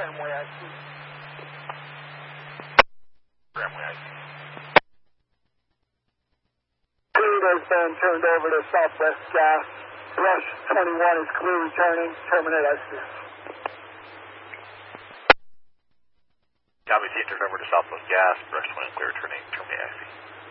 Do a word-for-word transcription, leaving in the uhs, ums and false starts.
Tramway I C. Tramway I C. Lead has been turned over to Southwest Gas. Rush twenty-one is clear returning. Terminate I C. Copy, team turned over to Southwest Gas. Rush twenty clear returning. Terminate I C.